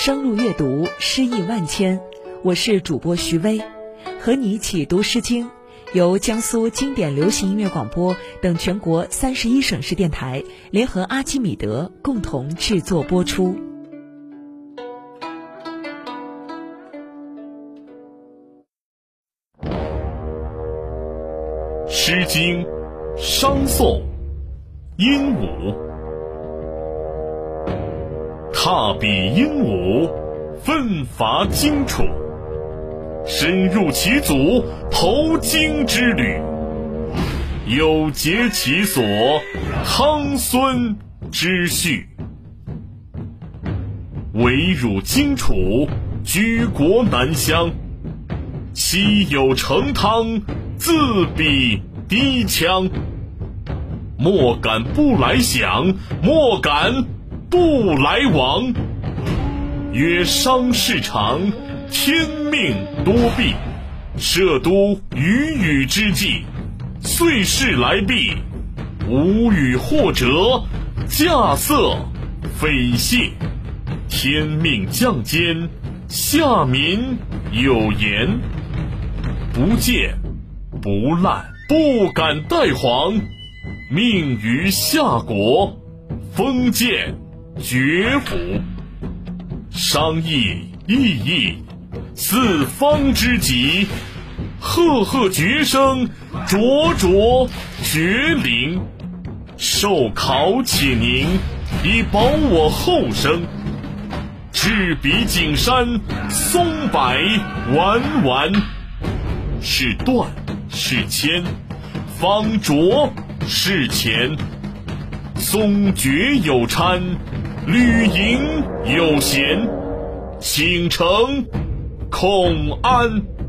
深入阅读，诗意万千。我是主播徐薇，和你一起读《诗经》，由江苏经典流行音乐广播等全国31省市电台联合阿基米德共同制作播出。 《诗经·商颂·鹦鹉》。踏彼鹦鹉，奋伐荆楚，深入其祖，投荆之旅。有节其所，汤孙之序。围辱荆楚，居国南乡。昔有成汤，自比低羌。莫敢不来降，莫敢不来亡。曰商事长，天命多弊。涉都与雨之际，岁事来弊。无与或者，稼穑匪懈。天命降监，下民有言。不见不滥，不敢代皇。命于夏国，封建爵府。商议异议，四方之极。赫赫绝声，灼灼绝灵。受考且宁，以保我后生。至彼景山，松柏丸丸。是断是牵，方浊是前。松绝有参，履营有衔。倾城恐安。